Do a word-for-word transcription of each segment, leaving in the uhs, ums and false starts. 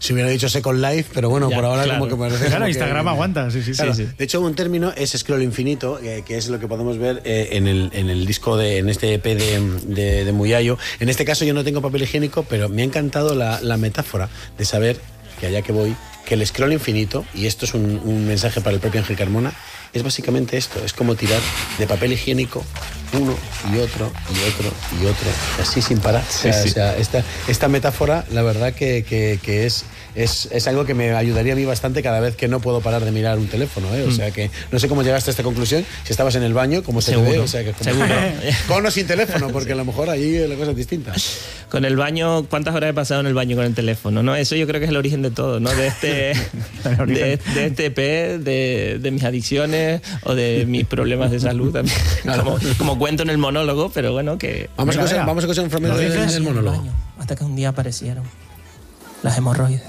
si hubiera dicho Second Life, pero bueno, ya, por ahora claro. como que parece... Claro, como Instagram que, aguanta, sí, sí, claro, sí, sí. De hecho, un término es scroll infinito, eh, que es lo que podemos ver eh, en, el, en el disco, de, en este E P de, de, de Muyayo. En este caso yo no tengo papel higiénico, pero me ha encantado la, la metáfora de saber, que allá que voy, que el scroll infinito, y esto es un, un mensaje para el propio Ángel Carmona, es básicamente esto, es como tirar de papel higiénico uno y otro y otro y otro, así sin parar. Sí, o sea, sí. O sea, esta, esta metáfora, la verdad que, que, que es, es, es algo que me ayudaría a mí bastante cada vez que no puedo parar de mirar un teléfono, ¿eh? O sea que no sé cómo llegaste a esta conclusión, si estabas en el baño, cómo se te ve, o sea que como, seguro. Con o sin teléfono, porque a lo mejor ahí la cosa es distinta. Con el baño, ¿cuántas horas he pasado en el baño con el teléfono? ¿No? Eso yo creo que es el origen de todo, ¿no? De este, de, de este E P, de, de mis adicciones o de mis problemas de salud también. Claro. Como, como cuento en el monólogo, pero bueno, que... Vamos a escuchar, vamos a escuchar un fragmento del de, monólogo. Baño, hasta que un día aparecieron las hemorroides.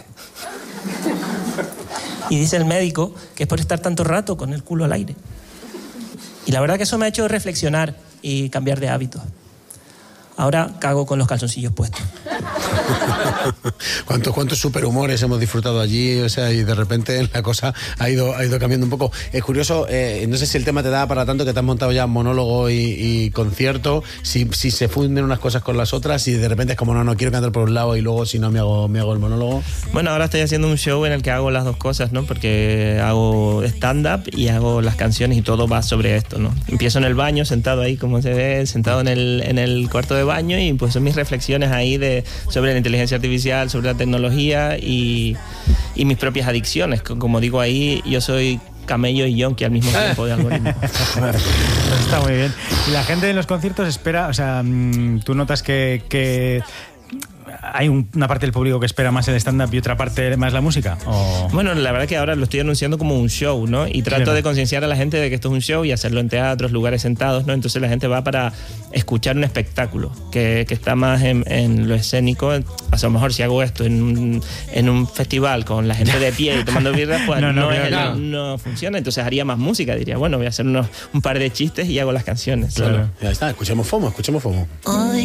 Y dice el médico que es por estar tanto rato con el culo al aire. Y la verdad que eso me ha hecho reflexionar y cambiar de hábitos. Ahora cago con los calzoncillos puestos. ¿Cuántos, cuántos superhumores hemos disfrutado allí? O sea, y de repente la cosa ha ido, ha ido cambiando un poco. Es curioso, eh, no sé si el tema te da para tanto que te has montado ya monólogo y, y concierto, si, si se funden unas cosas con las otras, y de repente es como, no, no, quiero cantar por un lado y luego si no me hago, me hago el monólogo. Bueno, ahora estoy haciendo un show en el que hago las dos cosas, ¿no? Porque hago stand-up y hago las canciones y todo va sobre esto, ¿no? Empiezo en el baño, sentado ahí, como se ve, sentado en el, en el cuarto de baño, y pues son mis reflexiones ahí de, sobre la inteligencia artificial, sobre la tecnología y, y mis propias adicciones. Como digo ahí, yo soy camello y yonki al mismo tiempo de algoritmo. Está muy bien. Y la gente en los conciertos espera, o sea, tú notas que... que... ¿hay una parte del público que espera más el stand-up y otra parte más la música? ¿O? Bueno, la verdad que ahora lo estoy anunciando como un show, ¿no? Y trato claro. de concienciar a la gente de que esto es un show y hacerlo en teatros, lugares sentados, ¿no? Entonces la gente va para escuchar un espectáculo que, que está más en, en lo escénico. O sea, a lo mejor si hago esto en un, en un festival con la gente de pie y tomando birras, pues no, no, no, es, no. no funciona. Entonces haría más música, diría, bueno, voy a hacer unos, un par de chistes y hago las canciones. Claro. Ya está, escuchemos FOMO, escuchemos FOMO.